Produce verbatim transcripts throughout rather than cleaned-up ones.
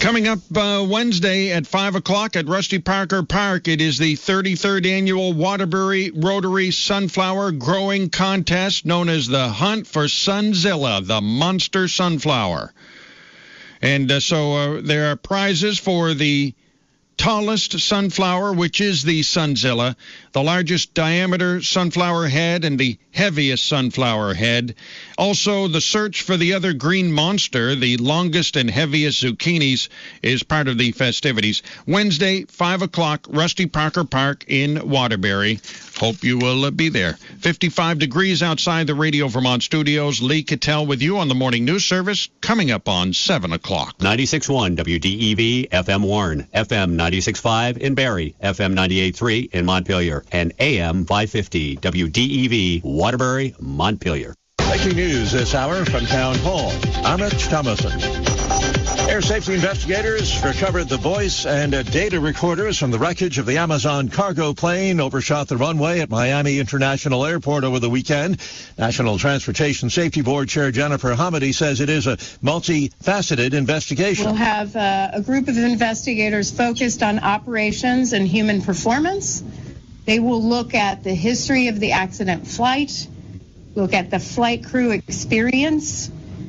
Coming up uh, Wednesday at five o'clock at Rusty Parker Park, it is the thirty-third Annual Waterbury Rotary Sunflower Growing Contest, known as the Hunt for Sunzilla, the monster sunflower. And uh, so uh, there are prizes for the tallest sunflower, which is the Sunzilla, the largest diameter sunflower head, and the heaviest sunflower head. Also, the search for the other green monster, the longest and heaviest zucchinis, is part of the festivities. Wednesday, five o'clock, Rusty Parker Park in Waterbury. Hope you will uh, be there. fifty-five degrees outside the Radio Vermont studios. Lee Cattell with you on the Morning News Service, coming up on seven o'clock. ninety-six point one W D E V, F M Warren, F M ninety-six point five in Barrie, F M ninety-eight point three in Montpelier, and A M five fifty W D E V, Waterbury, Montpelier. Breaking news this hour from Town Hall. Amit Thomason. Air safety investigators recovered the voice and uh, data recorders from the wreckage of the Amazon cargo plane overshot the runway at Miami International Airport over the weekend. National Transportation Safety Board Chair Jennifer Hamady says it is a multifaceted investigation. We'll have uh, a group of investigators focused on operations and human performance. They will look at the history of the accident flight, look at the flight crew experience,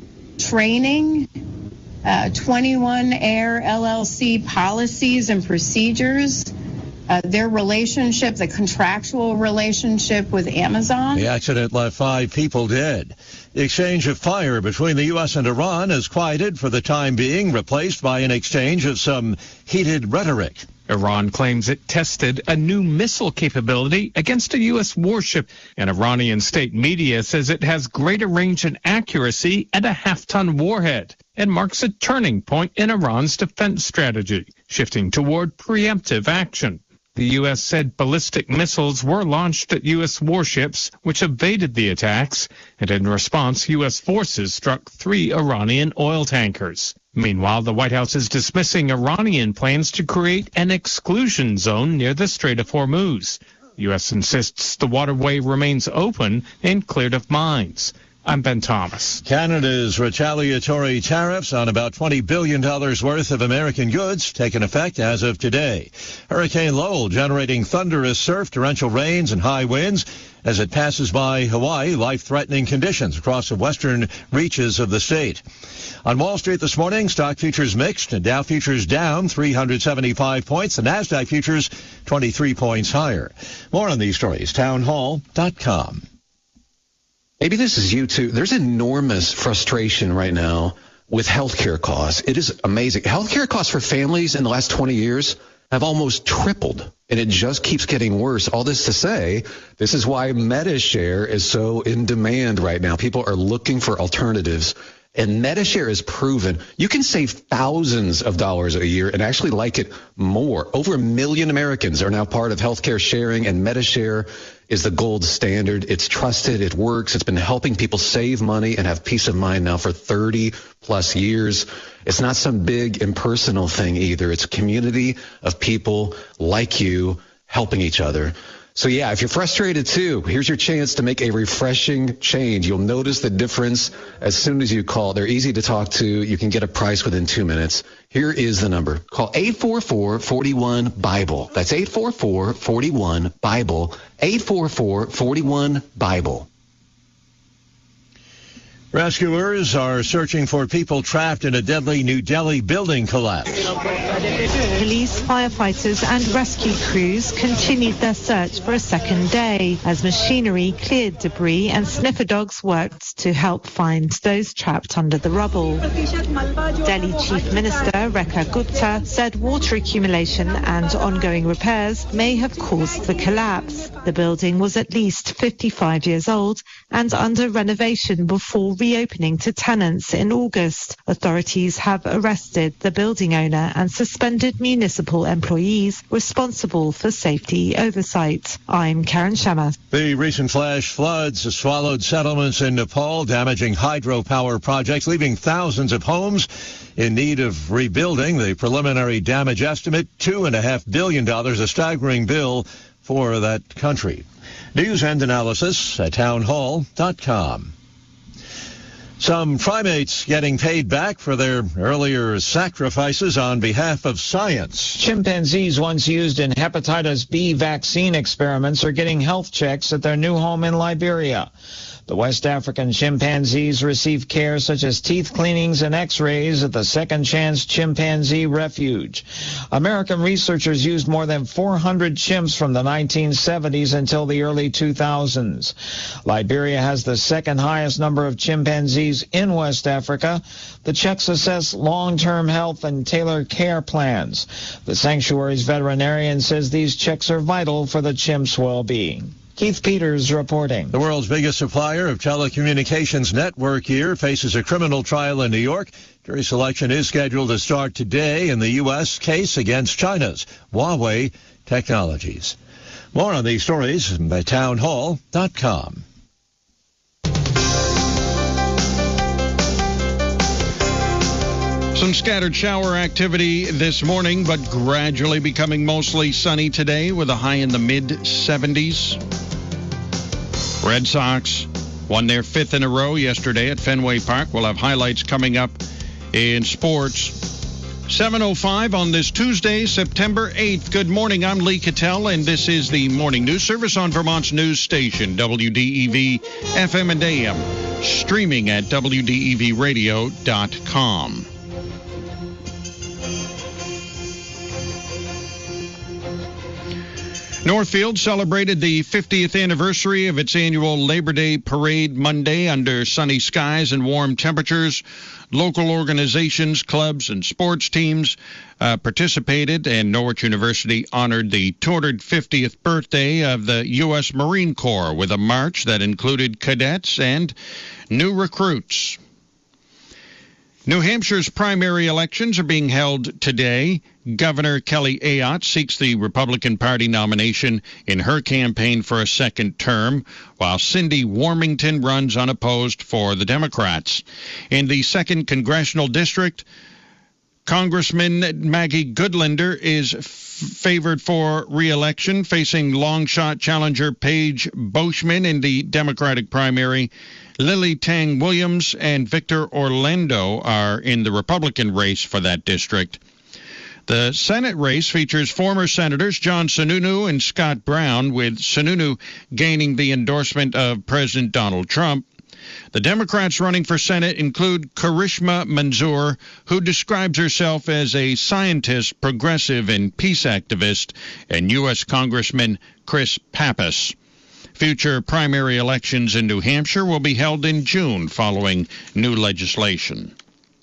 training, Uh, twenty-one Air L L C policies and procedures, uh, their relationship, the contractual relationship with Amazon. The accident left five people dead. The exchange of fire between the U S and Iran has quieted for the time being, replaced by an exchange of some heated rhetoric. Iran claims it tested a new missile capability against a U S warship, and Iranian state media says it has greater range and accuracy and a half-ton warhead, and marks a turning point in Iran's defense strategy, shifting toward preemptive action. The U S said ballistic missiles were launched at U S warships, which evaded the attacks, and in response, U S forces struck three Iranian oil tankers. Meanwhile, the White House is dismissing Iranian plans to create an exclusion zone near the Strait of Hormuz. The U S insists the waterway remains open and cleared of mines. I'm Ben Thomas. Canada's retaliatory tariffs on about twenty billion dollars worth of American goods taken effect as of today. Hurricane Lowell generating thunderous surf, torrential rains, and high winds as it passes by Hawaii, life-threatening conditions across the western reaches of the state. On Wall Street this morning, stock futures mixed, and Dow futures down three hundred seventy-five points. The NASDAQ futures twenty-three points higher. More on these stories, townhall dot com. Maybe this is you too. There's enormous frustration right now with healthcare costs. It is amazing. Healthcare costs for families in the last twenty years have almost tripled, and it just keeps getting worse. All this to say, this is why MediShare is so in demand right now. People are looking for alternatives, and MediShare is proven you can save thousands of dollars a year and actually like it more. Over a million Americans are now part of healthcare sharing, and MediShare is the gold standard. It's trusted. It works. It's been helping people save money and have peace of mind now for thirty plus years. It's not some big impersonal thing either. It's a community of people like you helping each other. So yeah, if you're frustrated too, here's your chance to make a refreshing change. You'll notice the difference as soon as you call. They're easy to talk to. You can get a price within two minutes. Here is the number. Call eight four four, four one, BIBLE. That's eight four four, four one, BIBLE. eight four four, four one, BIBLE. Rescuers are searching for people trapped in a deadly New Delhi building collapse. Police, firefighters and rescue crews continued their search for a second day as machinery cleared debris and sniffer dogs worked to help find those trapped under the rubble. Delhi Chief Minister Rekha Gupta said water accumulation and ongoing repairs may have caused the collapse. The building was at least fifty-five years old and under renovation before reopening to tenants in August. Authorities have arrested the building owner and suspended municipal employees responsible for safety oversight. I'm Karen Shamma. The recent flash floods swallowed settlements in Nepal, damaging hydropower projects, leaving thousands of homes in need of rebuilding. The preliminary damage estimate, two and a half billion dollars, a staggering bill for that country. News and analysis at townhall dot com. Some primates getting paid back for their earlier sacrifices on behalf of science. Chimpanzees once used in hepatitis B vaccine experiments are getting health checks at their new home in Liberia. The West African chimpanzees receive care such as teeth cleanings and x-rays at the Second Chance Chimpanzee Refuge. American researchers used more than four hundred chimps from the nineteen seventies until the early two thousands. Liberia has the second highest number of chimpanzees in West Africa. The checks assess long-term health and tailor care plans. The sanctuary's veterinarian says these checks are vital for the chimps' well-being. Keith Peters reporting. The world's biggest supplier of telecommunications network gear faces a criminal trial in New York. Jury selection is scheduled to start today in the U S case against China's Huawei Technologies. More on these stories at town hall dot com. Some scattered shower activity this morning, but gradually becoming mostly sunny today with a high in the mid seventies. Red Sox won their fifth in a row yesterday at Fenway Park. We'll have highlights coming up in sports. seven oh five on this Tuesday, September eighth. Good morning. I'm Lee Cattell, and this is the Morning News Service on Vermont's news station, W D E V F M and A M, streaming at W D E V radio dot com. Northfield celebrated the fiftieth anniversary of its annual Labor Day Parade Monday under sunny skies and warm temperatures. Local organizations, clubs, and sports teams uh, participated, and Norwich University honored the two hundred fiftieth birthday of the U S Marine Corps with a march that included cadets and new recruits. New Hampshire's primary elections are being held today. Governor Kelly Ayotte seeks the Republican Party nomination in her campaign for a second term, while Cindy Warmington runs unopposed for the Democrats. In the second congressional district, Congressman Maggie Goodlander is f- favored for re-election, facing long-shot challenger Paige Boschman in the Democratic primary. Lily Tang Williams and Victor Orlando are in the Republican race for that district. The Senate race features former Senators John Sununu and Scott Brown, with Sununu gaining the endorsement of President Donald Trump. The Democrats running for Senate include Karishma Manzoor, who describes herself as a scientist, progressive, and peace activist, and U S Congressman Chris Pappas. Future primary elections in New Hampshire will be held in June following new legislation.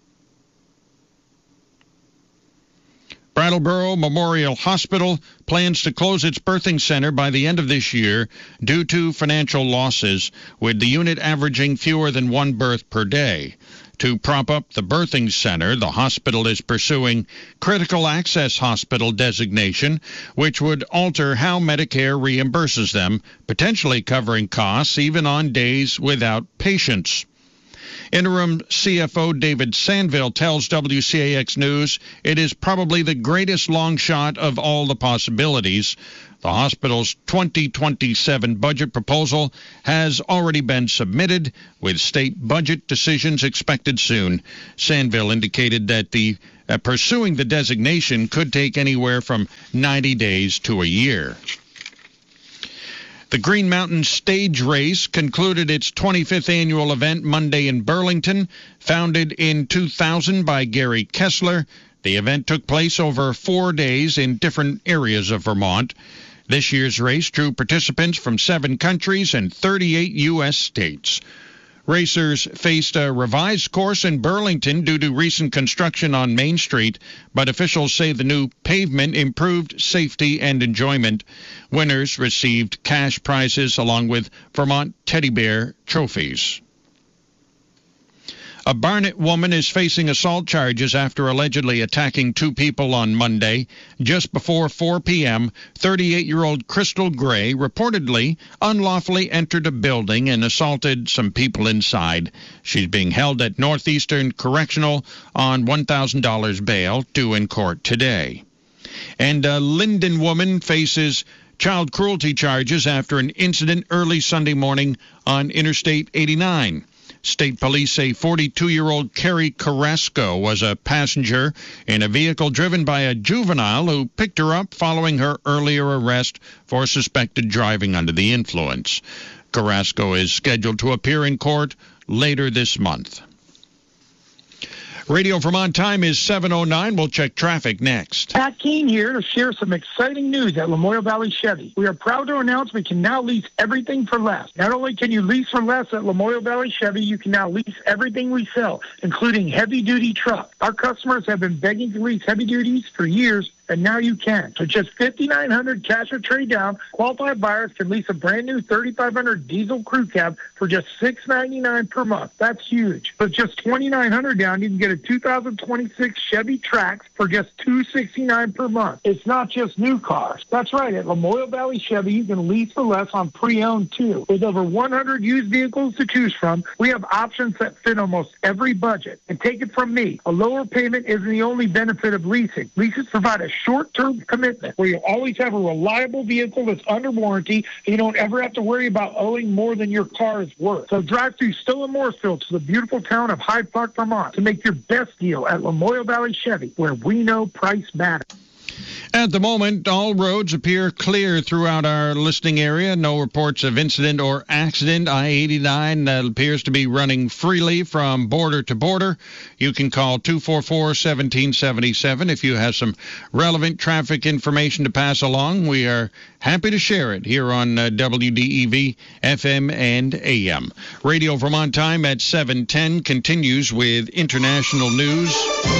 Brattleboro Memorial Hospital plans to close its birthing center by the end of this year due to financial losses, with the unit averaging fewer than one birth per day. To prop up the birthing center, the hospital is pursuing critical access hospital designation, which would alter how Medicare reimburses them, potentially covering costs even on days without patients. Interim C F O David Sandville tells W C A X News it is probably the greatest long shot of all the possibilities. The hospital's twenty twenty-seven budget proposal has already been submitted, with state budget decisions expected soon. Sandville indicated that the uh, pursuing the designation could take anywhere from ninety days to a year. The Green Mountain Stage Race concluded its twenty-fifth annual event Monday in Burlington. Founded in two thousand by Gary Kessler, the event took place over four days in different areas of Vermont. This year's race drew participants from seven countries and thirty-eight U S states. Racers faced a revised course in Burlington due to recent construction on Main Street, but officials say the new pavement improved safety and enjoyment. Winners received cash prizes along with Vermont Teddy Bear trophies. A Barnet woman is facing assault charges after allegedly attacking two people on Monday. Just before four p.m., thirty-eight-year-old Crystal Gray reportedly unlawfully entered a building and assaulted some people inside. She's being held at Northeastern Correctional on one thousand dollars bail, due in court today. And a Linden woman faces child cruelty charges after an incident early Sunday morning on Interstate eighty-nine. State police say forty-two-year-old Carrie Carrasco was a passenger in a vehicle driven by a juvenile who picked her up following her earlier arrest for suspected driving under the influence. Carrasco is scheduled to appear in court later this month. Radio Vermont time is seven oh nine. We'll check traffic next. Pat Keene here to share some exciting news at Lamoille Valley Chevy. We are proud to announce we can now lease everything for less. Not only can you lease for less at Lamoille Valley Chevy, you can now lease everything we sell, including heavy-duty trucks. Our customers have been begging to lease heavy duties for years, and now you can. For just five thousand nine hundred dollars cash or trade down, qualified buyers can lease a brand new three thousand five hundred dollars diesel crew cab for just six hundred ninety-nine dollars per month. That's huge. With just two thousand nine hundred dollars down, you can get a two thousand twenty-six Chevy Trax for just two hundred sixty-nine dollars per month. It's not just new cars. That's right. At Lamoille Valley Chevy, you can lease for less on pre-owned too. With over one hundred used vehicles to choose from, we have options that fit almost every budget. And take it from me, a lower payment isn't the only benefit of leasing. Leases provide a short-term commitment where you always have a reliable vehicle that's under warranty, and you don't ever have to worry about owing more than your car is worth. So drive through Stowe and Morrisville to the beautiful town of Hyde Park, Vermont to make your best deal at Lamoille Valley Chevy, where we know price matters. At the moment, all roads appear clear throughout our listening area. No reports of incident or accident. I eighty-nine uh, appears to be running freely from border to border. You can call two four four, one seven seven seven if you have some relevant traffic information to pass along. We are happy to share it here on uh, W D E V F M and A M. Radio Vermont time at seven ten continues with international news.